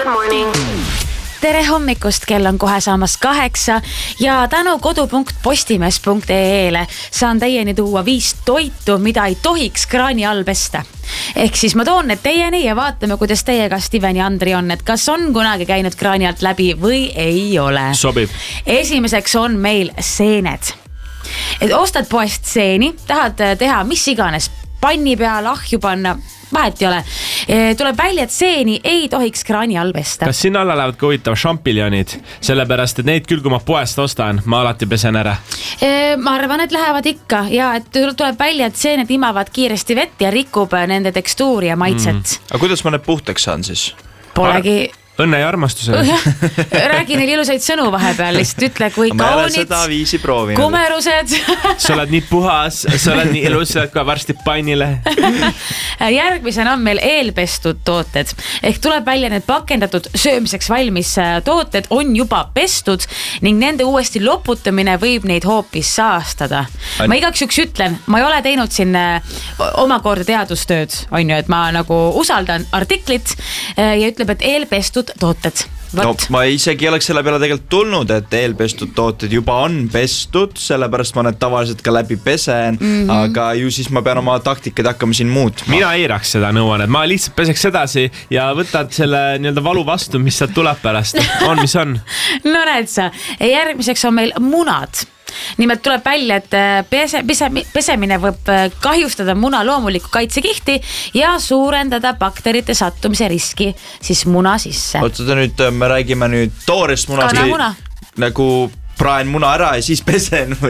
Good morning. Tere hommikust, kell on kohe saamas 8 ja tänu kodu.postimees.ee-le saan teieni tuua 5 toitu, mida ei tohiks kraani all pesta. Ehk siis ma toon need teieni ja vaatame, kuidas teiega Steven ja Andri on, et kas on kunagi käinud kraani alt läbi või ei ole. Sobib. Esimeseks on meil seened. Et ostad poest seeni, tahad teha mis iganes, panni peal, ahju panna, vahet ei ole. Tuleb välja, et seeni ei tohiks kraani all pesta. Kas sinna alla lähevad ka huvitav šampiljonid? Sellepärast, et neid küll, kui ma poest ostan, ma alati pesen ära. Ma arvan, et lähevad ikka ja et tuleb välja, et seened imavad kiiresti vett ja rikub nende tekstuuri ja maitset. Aga kuidas ma need puhtaks saan siis? Polegi... Õnne ja armastusele. Räägi neil ilusaid sõnu vahepeal, lihtsalt ütle, kui kaunid, kumerused. Sa oled nii puhas, sa oled nii ilus, sa oled ka varsti pannile. Järgmisena on meil eelpestud tooted. Ehk tuleb välja need pakendatud söömiseks valmis tooted on juba pestud ning nende uuesti loputamine võib neid hoopis saastada. Ma igaks juks ütlen, ma ei ole teinud siin omakorda teadustööd, on ju, et ma nagu usaldan artiklit ja ütleb, et eelpestud tooted. No, ma isegi oleks selle peale tegelikult tulnud, et eelpestud tooted juba on pestud, sellepärast ma need tavaliselt ka läbi pesen, aga ju siis ma pean oma taktikaid hakkama siin muutma. Mina eiraks seda nõuannet, ma lihtsalt peseks edasi ja võtad selle nii-öelda valu vastu, mis sealt tuleb pärast. On, mis on? No näed sa, järgmiseks on meil munad. Nimelt tuleb välja, et pesemine võib kahjustada muna loomulikku kaitsekihti ja suurendada bakterite sattumise riski siis muna sisse. Otsada nüüd, me räägime nüüd toorest munast. Kanamuna. Nagu praen muna ära ja siis pesen või...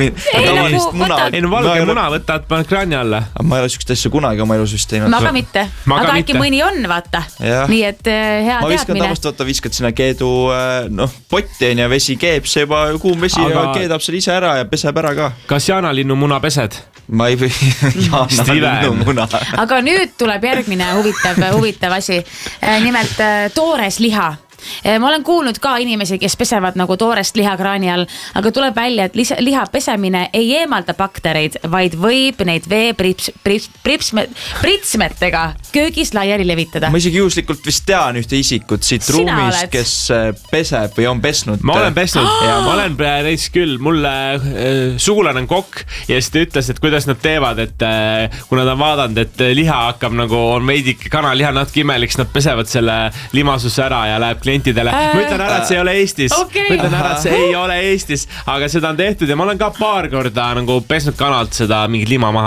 Ei no valge muna võtad, paned kraani alla. Ma ei ole sükst asja kunagi oma elus vist teinud. Ma ka mitte. Aga äkki mõni on, vaata. Nii et hea teadmine. Ma viskan tavaliselt, viskad sinna keedu potti ja vesi keeb, see juba kuum vesi ja keedab seal ise ära ja peseb ära ka. Kas jaanalinnu muna pesed? Ma ei või jaanalinnu muna. Aga nüüd tuleb järgmine huvitav asi. Nimelt toores liha. Ma olen kuulnud ka inimesi, kes pesevad nagu toorest liha kraani all, aga tuleb välja, et liha pesemine ei eemalda baktereid, vaid võib neid pritsmetega köögis laiali levitada. Ma isegi juhuslikult vist tean ühte isikut siit ruumist, kes peseb või on pesnud. Ma olen pesnud ja ma olen näiteks küll, mulle sugulane on kokk ja siis ta ütles, et kuidas nad teevad, et kuna ta on vaadanud, et liha hakkab nagu on veidik kanaliha natuke imeliks, nad pesevad selle limasuse ära ja läheb klientidele. Ma ütlen ära, et see ei ole Eestis. Ma ütlen ära, et see ei ole Eestis, aga seda on tehtud ja ma olen ka paar korda nagu pesnud kanalt seda mingit lima maha.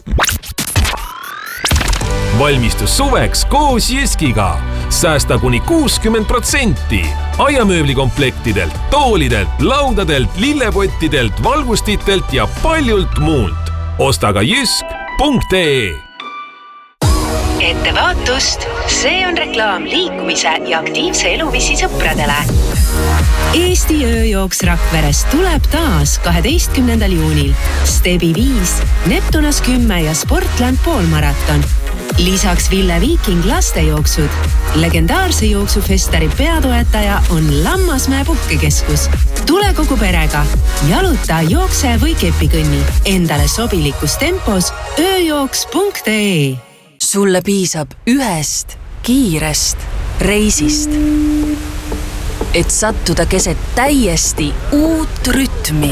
Valmistus suveks koos Jyskiga. Säästa kuni 60%. Aiamööblikomplektidelt, toolidelt, laudadelt, lillepottidelt, valgustitelt ja paljult muult. Osta ka jysk.ee. Ettevaatust, see on reklaam liikumise ja aktiivse eluviisi sõpradele. Eesti ööjooks Rakverest tuleb taas 12. juunil. Stebi 5, Neptunas 10 ja Sportland poolmaraton. Lisaks Ville Viiking lastejooksud. Legendaarse jooksufestari peatoetaja on Lammasmäe puhkekeskus. Tule kogu perega. Jaluta, jookse või kepikõnni. Endale sobilikus tempos ööjooks.ee. Sulle piisab ühest kiirest reisist, et sattuda keset täiesti uut rütmi.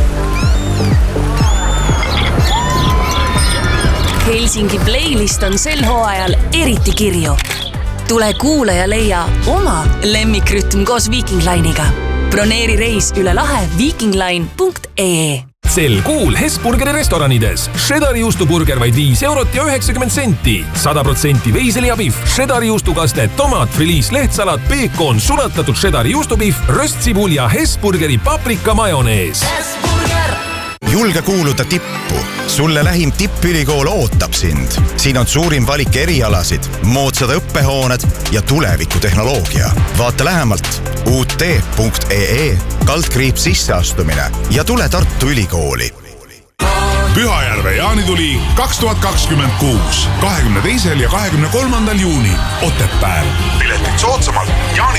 Helsingi playlist on sel hooajal eriti kirju. Tule kuule ja leia oma lemmikrütm koos Viking Line'iga. Broneeri reis üle lahe vikingline.ee. Sel kuul Hesburgeri restoranides. Cheddari juustuburger vaid 5 eurot ja 90 senti. 100% veiselihabiff, cheddari juustukaste, tomat, friliis, lehtsalat, peekon, sulatatud cheddari juustubif, röstsibul ja Hesburgeri paprika majonees. Julge kuuluda tippu. Sulle lähim tippülikool ootab sind. Siin on suurim valik erialasid, moodsad õppehooned ja tulevikutehnoloogia. Vaata lähemalt ut.ee / sisseastumine ja tule Tartu Ülikooli. Pühajärve jaanituli 2026, 22. ja 23. juunil Otepääl. Piletid soodsamalt jaani